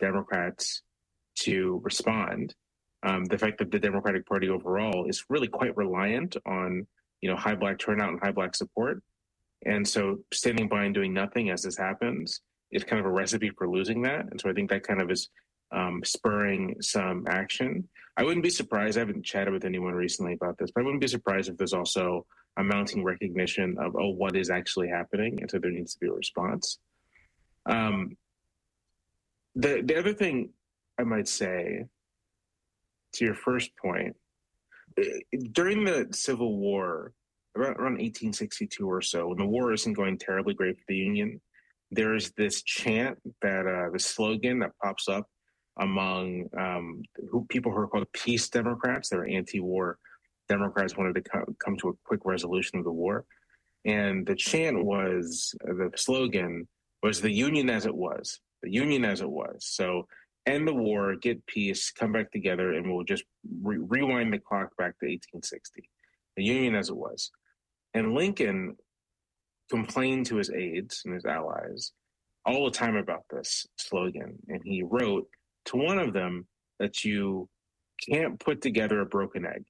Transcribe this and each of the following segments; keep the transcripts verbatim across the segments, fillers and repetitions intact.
Democrats to respond. Um, the fact that the Democratic Party overall is really quite reliant on, you know, high Black turnout and high Black support. And so standing by and doing nothing as this happens is kind of a recipe for losing that. And so I think that kind of is um, spurring some action. I wouldn't be surprised. I haven't chatted with anyone recently about this, but I wouldn't be surprised if there's also a mounting recognition of, oh, what is actually happening? And so there needs to be a response. Um, the, the other thing I might say, to your first point, during the Civil War, around, around eighteen sixty-two or so, when the war isn't going terribly great for the Union, there is this chant that uh, the slogan that pops up among um, who, people who are called peace Democrats. They were anti-war Democrats, wanted to co- come to a quick resolution of the war. And the chant was, uh, the slogan was the Union as it was, the Union as it was. So end the war, get peace, come back together, and we'll just re- rewind the clock back to eighteen sixty. The Union as it was. And Lincoln complained to his aides and his allies all the time about this slogan. And he wrote to one of them that you can't put together a broken egg.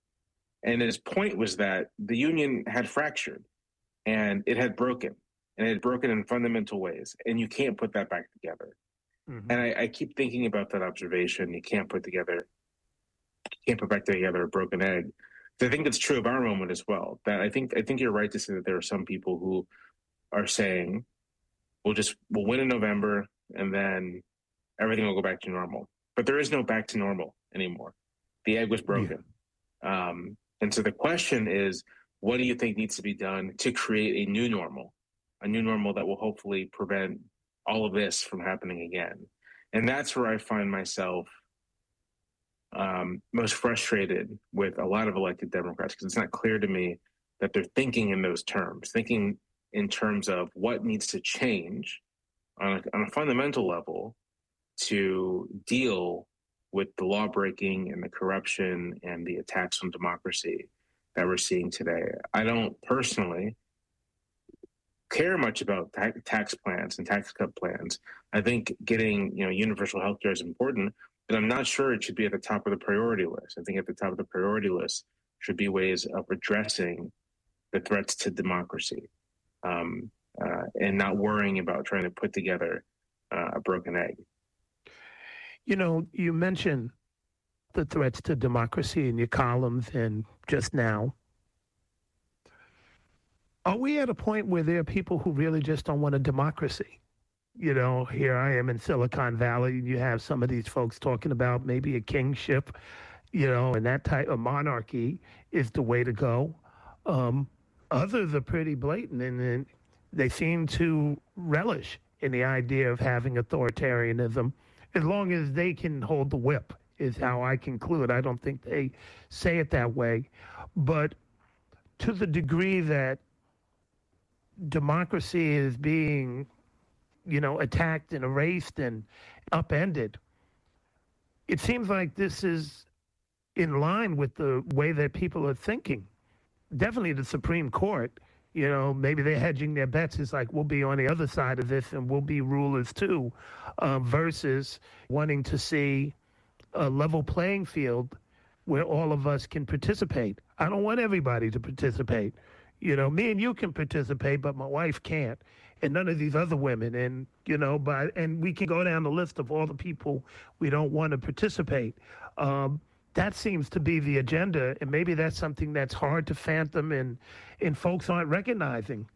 And his point was that the Union had fractured and it had broken, and it had broken in fundamental ways, and you can't put that back together. Mm-hmm. And I, I keep thinking about that observation. You can't put together, you can't put back together a broken egg. So I think that's true of our moment as well. That I think I think you're right to say that there are some people who are saying, we'll just we'll win in November and then everything will go back to normal. But there is no back to normal anymore. The egg was broken. Yeah. Um, and so the question is, what do you think needs to be done to create a new normal, a new normal that will hopefully prevent all of this from happening again? And that's where I find myself um, most frustrated with a lot of elected Democrats, because it's not clear to me that they're thinking in those terms, thinking in terms of what needs to change on a, on a fundamental level to deal with the law breaking and the corruption and the attacks on democracy that we're seeing today. I don't personally care much about ta- tax plans and tax cut plans. I think getting, you know, universal health care is important, but I'm not sure it should be at the top of the priority list. I think at the top of the priority list should be ways of addressing the threats to democracy um, uh, and not worrying about trying to put together uh, a broken egg. You know, you mentioned the threats to democracy in your columns and just now. Are we at a point where there are people who really just don't want a democracy? You know, here I am in Silicon Valley, and you have some of these folks talking about maybe a kingship, you know, and that type of monarchy is the way to go. Um, others are pretty blatant, and, and they seem to relish in the idea of having authoritarianism, as long as they can hold the whip, is how I conclude. I don't think they say it that way. But to the degree that democracy is being, you know, attacked and erased and upended, it seems like this is in line with the way that people are thinking. Definitely the Supreme Court, you know, maybe they're hedging their bets. It's like, we'll be on the other side of this and we'll be rulers too, uh, versus wanting to see a level playing field where all of us can participate. I don't want everybody to participate. You know, me and you can participate, but my wife can't, and none of these other women. And, you know, but, and we can go down the list of all the people we don't want to participate. Um, that seems to be the agenda, and maybe that's something that's hard to fathom and, and folks aren't recognizing.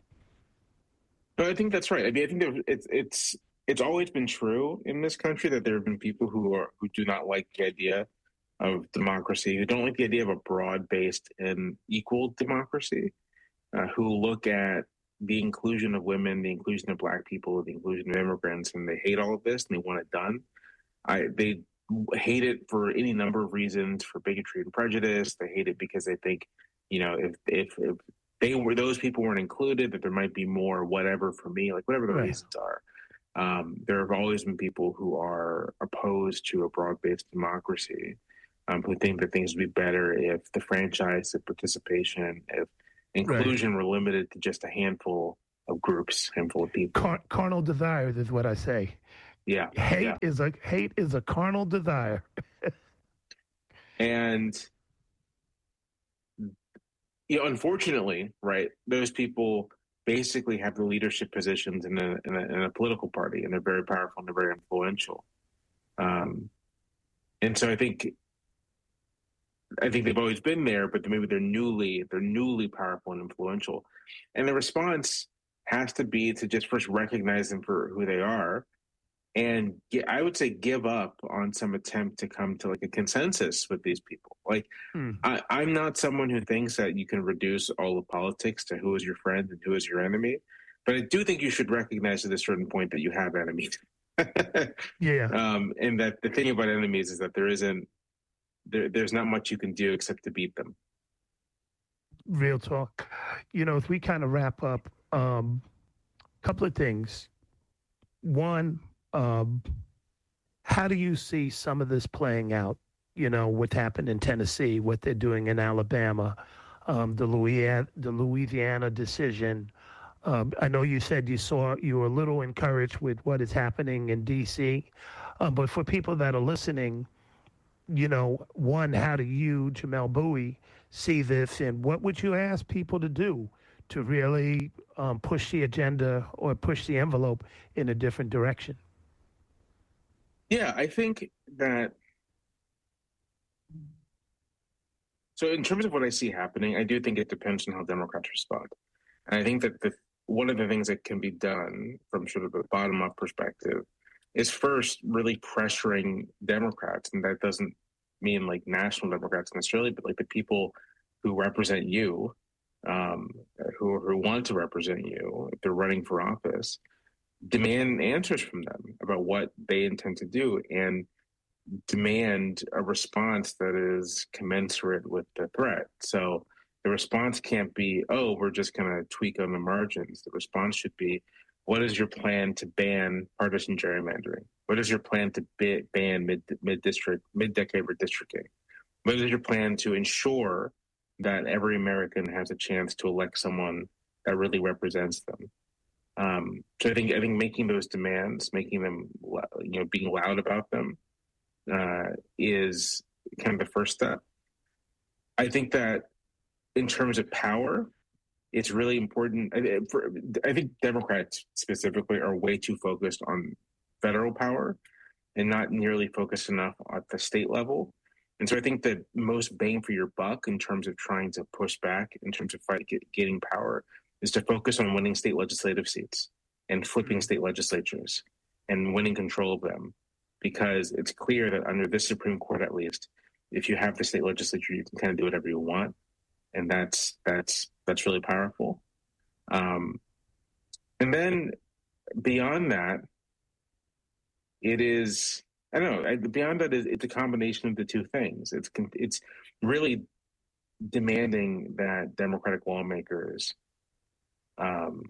No, I think that's right. I mean, I think that it's, it's, it's always been true in this country that there have been people who are, who do not like the idea of democracy, who don't like the idea of a broad-based and equal democracy, uh, who look at the inclusion of women, the inclusion of Black people, the inclusion of immigrants, and they hate all of this and they want it done. I, they hate it for any number of reasons, for bigotry and prejudice. They hate it because they think, you know, if if, if they were those people weren't included, that there might be more whatever for me, like whatever the right. reasons are. Um, there have always been people who are opposed to a broad-based democracy. Um, who think that things would be better if the franchise, if participation, if inclusion right. were limited to just a handful of groups, handful of people. Car- carnal desires is what I say. Yeah, Hate yeah. is a hate is a carnal desire. And you know, unfortunately, right, those people basically have the leadership positions in a, in a, in a political party, and they're very powerful and they're very influential. Um, and so I think I think they've always been there, but maybe they're newly they're newly powerful and influential. And the response has to be to just first recognize them for who they are, and get, I would say give up on some attempt to come to like a consensus with these people. Like Hmm. I, I'm not someone who thinks that you can reduce all of politics to who is your friend and who is your enemy, but I do think you should recognize at a certain point that you have enemies. Yeah. um, and that the thing about enemies is that there isn't there, there's not much you can do except to beat them. Real talk. You know, as we kind of wrap up, a um, couple of things. One, um, how do you see some of this playing out? You know, what happened in Tennessee, what they're doing in Alabama, um, the Louisiana, the Louisiana decision. Um, I know you said you saw you were a little encouraged with what is happening in D C, um, but for people that are listening, you know, one, how do you, Jamelle Bouie, see this, and what would you ask people to do to really um, push the agenda or push the envelope in a different direction? Yeah, I think that. So, in terms of what I see happening, I do think it depends on how Democrats respond. And I think that the, one of the things that can be done from sort of a bottom up perspective is first really pressuring Democrats. And that doesn't mean like national Democrats necessarily, but like the people who represent you, um, who, who want to represent you, if they're running for office, demand answers from them about what they intend to do. And demand a response that is commensurate with the threat. So the response can't be, oh, we're just going to tweak on the margins. The response should be, what is your plan to ban partisan gerrymandering? What is your plan to b- ban mid mid district mid decade redistricting? What is your plan to ensure that every American has a chance to elect someone that really represents them? Um, so I think I think making those demands, making them, you know, being loud about them, uh, is kind of the first step. I think that in terms of power, it's really important. I, for, I think Democrats specifically are way too focused on federal power and not nearly focused enough at the state level. And so I think that most bang for your buck in terms of trying to push back, in terms of fight, get, getting power, is to focus on winning state legislative seats and flipping state legislatures and winning control of them. Because it's clear that under this Supreme Court, at least, if you have the state legislature, you can kind of do whatever you want, and that's that's that's really powerful. Um, and then beyond that, it is I don't know. Beyond that, it's a combination of the two things. It's it's really demanding that Democratic lawmakers, um,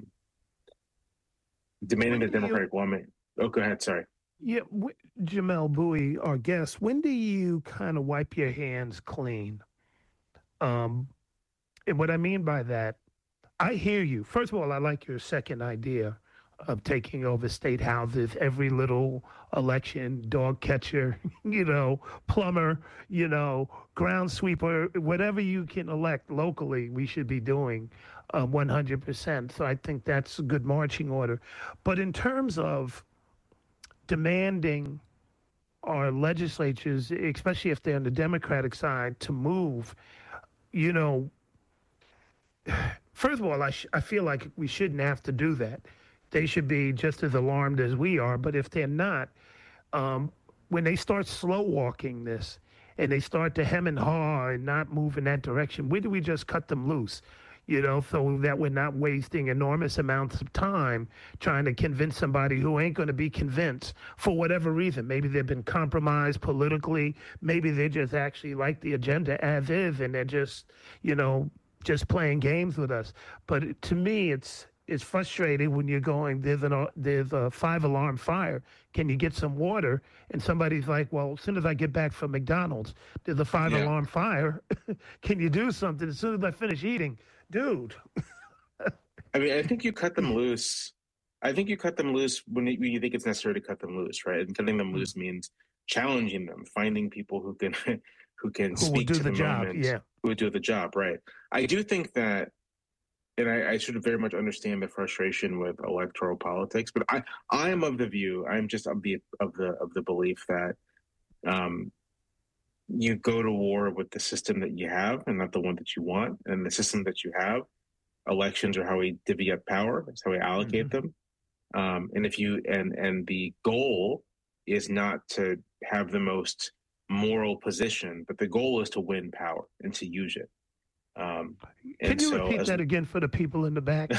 demanding that Democratic you... lawmakers. Oh, go ahead. Sorry. Yeah, Jamelle Bouie, our guest, when do you kind of wipe your hands clean? Um, and what I mean by that, I hear you. First of all, I like your second idea of taking over state houses, every little election, dog catcher, you know, plumber, you know, ground sweeper, whatever you can elect locally, we should be doing uh, one hundred percent. So I think that's a good marching order. But in terms of demanding our legislatures, especially if they're on the Democratic side, to move, you know, first of all, I, sh- I feel like we shouldn't have to do that. They should be just as alarmed as we are. But if they're not, um, when they start slow walking this and they start to hem and haw and not move in that direction, where do we just cut them loose? You know, so that we're not wasting enormous amounts of time trying to convince somebody who ain't going to be convinced for whatever reason. Maybe they've been compromised politically. Maybe they just actually like the agenda as is, and they're just, you know, just playing games with us. But to me, it's it's frustrating when you're going, there's an there's a five alarm fire. Can you get some water? And somebody's like, well, as soon as I get back from McDonald's, there's a five yeah. alarm fire. Can you do something? As soon as I finish eating, dude. I mean, I think you cut them loose I think you cut them loose when you, when you think it's necessary to cut them loose, right? And cutting them loose means challenging them, finding people who can who can Who will speak do to the the job? moment, Yeah. who would do the job, right? I do think that, and I, I should very much understand the frustration with electoral politics, but I I am of the view, I'm just of the of the of the belief that um, you go to war with the system that you have and not the one that you want, and the system that you have. Elections are how we divvy up power. That's how we allocate Mm-hmm. them. Um, and if you and and the goal is not to have the most moral position, but the goal is to win power and to use it. Um, Can and you so, repeat as that again for the people in the back?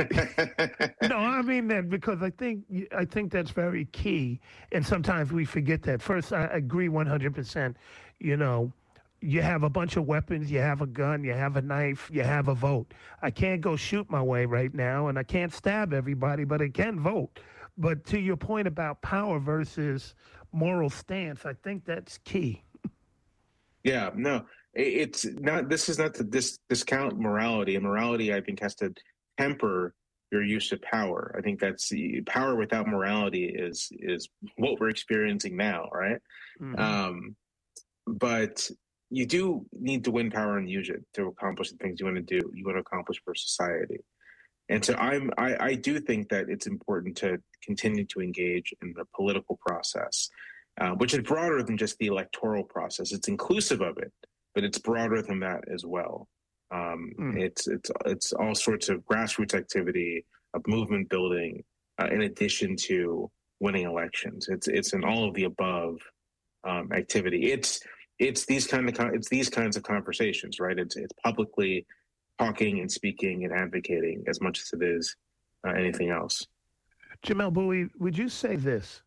No, I mean that because I think I think that's very key, and sometimes we forget that. First, I agree one hundred percent. You know, you have a bunch of weapons, you have a gun, you have a knife, you have a vote. I can't go shoot my way right now, and I can't stab everybody, but I can vote. But to your point about power versus moral stance, I think that's key. yeah, no, it's not. This is not to dis, discount morality. And morality, I think, has to temper your use of power. I think that's the power without morality is is what we're experiencing now, right? Mm-hmm. Um, but you do need to win power and use it to accomplish the things you want to do. You want to accomplish for society. And so I'm I, I do think that it's important to continue to engage in the political process, uh, which is broader than just the electoral process. It's inclusive of it, but it's broader than that as well. Um, Mm. it's it's it's all sorts of grassroots activity, of movement building, uh, in addition to winning elections. It's it's an all of the above um, activity. It's it's these kind of it's these kinds of conversations, right? It's it's publicly talking and speaking and advocating as much as it is uh, anything else. Jamel Bowie, would you say this?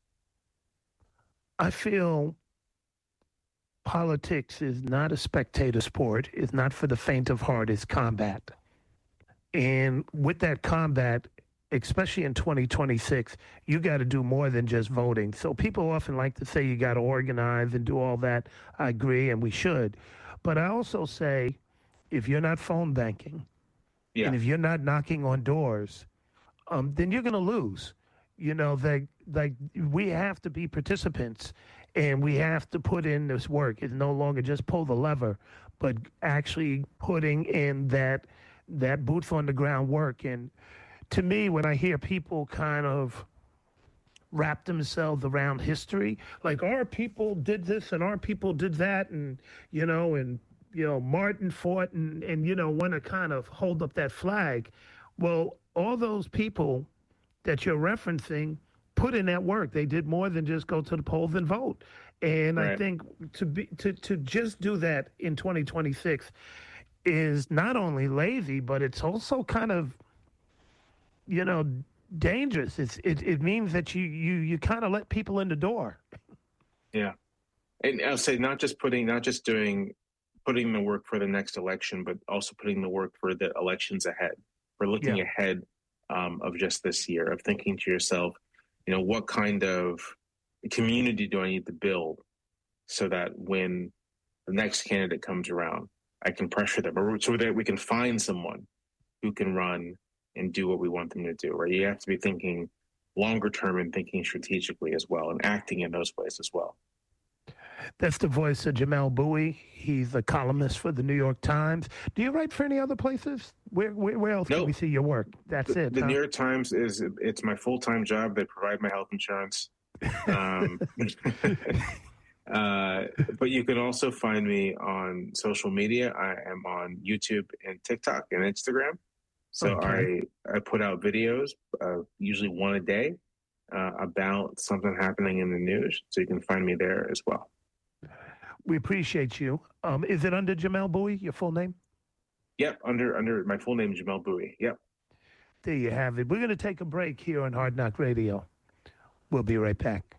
I feel politics is not a spectator sport. It's not for the faint of heart. It's combat. And with that combat, especially in twenty twenty-six, you got to do more than just voting. So people often like to say you got to organize and do all that. I agree, and we should. But I also say if you're not phone banking Yeah. and if you're not knocking on doors, um, then you're going to lose. You know, they, like we have to be participants and we have to put in this work. It's no longer just pull the lever, but actually putting in that that boots on the ground work. And to me, when I hear people kind of wrap themselves around history, like our people did this and our people did that, and you know, and you know, Martin fought and and you know, want to kind of hold up that flag. Well, all those people that you're referencing put in that work. They did more than just go to the polls and vote. And Right. I think to be to to just do that in twenty twenty-six is not only lazy, but it's also kind of, you know, dangerous. It's it, it means that you you you kind of let people in the door. Yeah. And I'll say not just putting, not just doing, putting the work for the next election, but also putting the work for the elections ahead. We're looking Yeah. ahead um, of just this year, of thinking to yourself, you know, what kind of community do I need to build so that when the next candidate comes around, I can pressure them, or so that we can find someone who can run and do what we want them to do. Right? You have to be thinking longer term and thinking strategically as well, and acting in those ways as well. That's the voice of Jamel Bowie. He's a columnist for the New York Times. Do you write for any other places? Where where, where else Nope. can we see your work? That's the, it. The huh? New York Times is it's my full time job. They provide my health insurance. Um, uh, but you can also find me on social media. I am on YouTube and TikTok and Instagram. So Okay. I I put out videos, uh, usually one a day, uh, about something happening in the news. So you can find me there as well. We appreciate you. Um, is it under Jamel Bowie, your full name? Yep, under under my full name, Jamel Bowie. Yep. There you have it. We're going to take a break here on Hard Knock Radio. We'll be right back.